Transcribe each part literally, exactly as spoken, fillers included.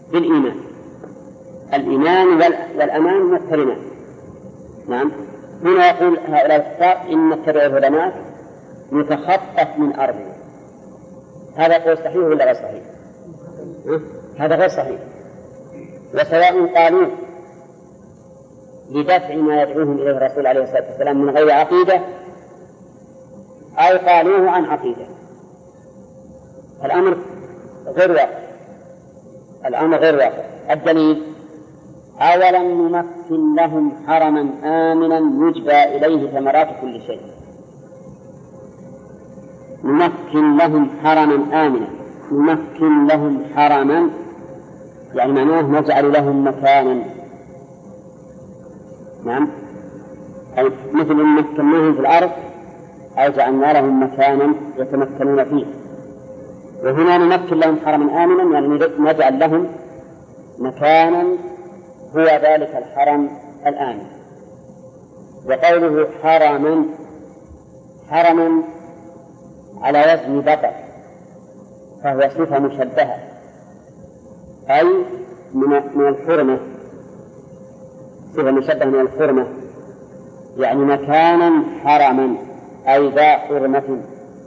بالإيمان. الإيمان والأمان مقترنان. نعم. هنا يقول هؤلاء الكفار إن نتبع الهدى نتخطف من أرضنا. هذا قول صحيح ولا غير صحيح؟ هذا غير صحيح. وسواء قالوا لدفع ما يدعوهم إليه الرسول عليه الصلاة والسلام من غير عقيدة أو قالوه عن عقيدة، الأمر غير واقع. الأمر غير واقع. الدليل: أولم نمكن لهم حرما آمنا يجبى إليه ثمرات كل شيء. نمكن لهم حرما آمنا، نمكن لهم حرما يعني معناه نجعل لهم مكانا. نعم، أي مثل أن مكناهم في الأرض أو جعلنا لهم مكانا يتمكنون فيه. وهنا نمكن لهم حرما آمنا يعني نجعل لهم مكانا هو ذلك الحرم الآمن. وقوله حرما، حرما على وزن بطر، فهو صفة مشبهة أي من الحرمة، صفة مشبهة من الحرمة يعني مكانا حرما أي ذا حرمة.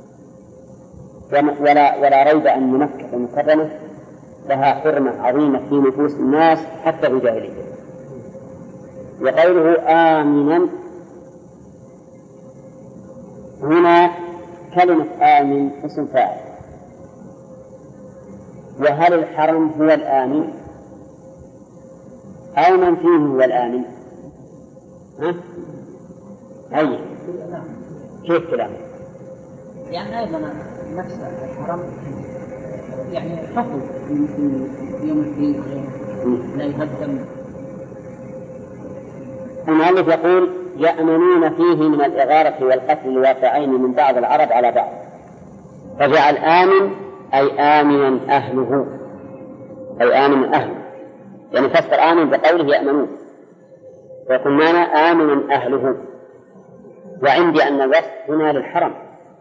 ولا, ولا ريب أن مكة المكرمة لها حرمة عظيمة في نفوس الناس حتى في الجاهلية. وقوله آمنا، هنا كلمة آمن اسم فاعل. وهل الحرم هو الآمن أو من فيه هو الآمن؟ ها؟ أي كيف كلام؟ يعني أيضا نفس الحرم يعني حفظ في يوم الدين لا يهدم. المؤلف يقول يأمنون فيه من الإغارة والقتل الواقعين من بعض العرب على بعض، فجعل آمن أي آمنا أهله، أي آمن أهله، يعني فسر آمن بقوله يأمنون، ويقول معنى آمنا أهله. وعندي أن الوصف هنا للحرم،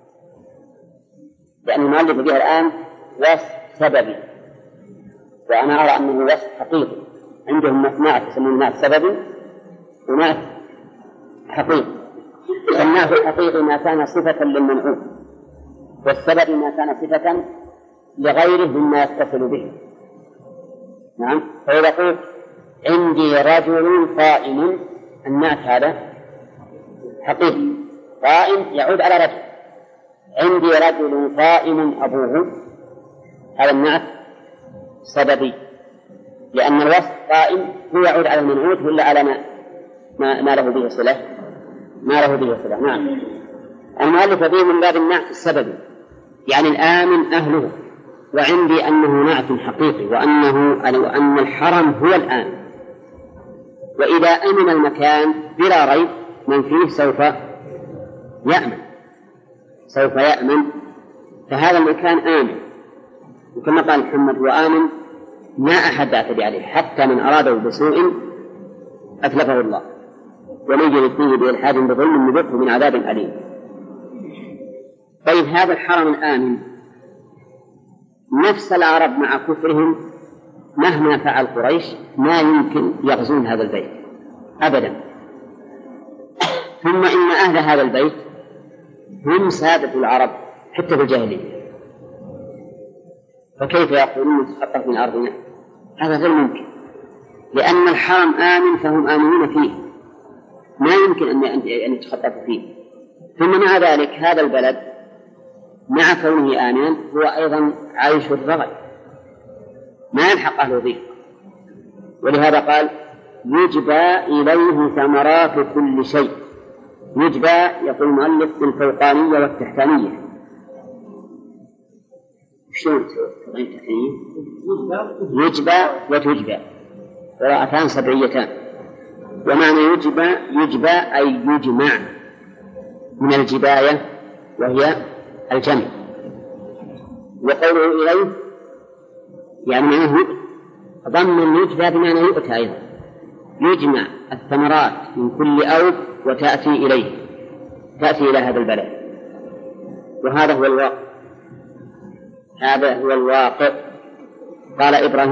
لأن المؤلف به الآن وصف سببي، وأنا أرى أنه وصف حقيقي. عندهم نعت يسمون نعت سببي ونعت حقيقي. النعت الحقيقي ما كان صفة للمنعوت، والسبب ما كان صفة لغيره مما يتصل به. نعم. فإذا قلت عندي رجل قائم، النعت هذا حقيقي، قائم يعود على رجل. عندي رجل قائم أبوه، هذا النعت سببي، لأن الوصف قائم هو يعود على المنعوت ولا على ما, ما, ما له به صلة، ما له به صلة. نعم. المؤلف به من باب النعت السببي، يعني الآمن أهله. وعندي أنه نعت حقيقي، وأنه وأن الحرم هو الآمن. وإذا أمن المكان بلا ريب من فيه سوف يأمن، سوف يأمن، فهذا المكان آمن. وكما قال محمد وآمن ما أحد اعتدي عليه، حتى من أراده بسوء أتلفه الله، ومن يرد فيه بإلحاد بظلم نذقه من عذاب أليم. طيب هذا الحرم الآمن، نفس العرب مع كفرهم مهما فعل قريش ما يمكن يغزون هذا البيت أبدا. ثم إن أهل هذا البيت هم سادة العرب حتى في الجاهلية، فكيف يقولون نتخطف من أرضنا؟ هذا غير ممكن، لأن الحرم آمن فهم آمنون فيه، ما يمكن أن يتخطفوا فيه. ثم مع ذلك هذا البلد مع كونه آمنا هو أيضا عايش الرغد، ما يلحق أهله به. ولهذا قال يجبى إليه ثمرات كل شيء. يجبى يقول المؤلف بالفوقانية والتحتانية. شلون تحتانية؟ يجبى وتجبى قراءتان سبعيتان. ومعنى يجبى يجبى أي يجمع من الجباية وهي الجمع. وقوله إليه يعني معناه ضمن يجبى بمعنى يؤتى أيضا، يجمع الثمرات من كل أوج وتأتي إليه، تأتي إلى هذا البلد. وهذا هو الواقع، هذا هو الواقع. قال إبراهيم